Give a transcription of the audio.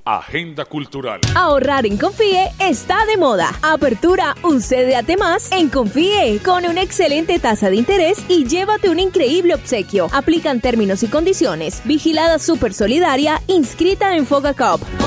Agenda Cultural. Ahorrar en Confíe está de moda. Apertura un CDAT más en Confíe con una excelente tasa de interés y llévate un increíble obsequio. Aplican términos y condiciones. Vigilada Super Solidaria, inscrita en Fogacop.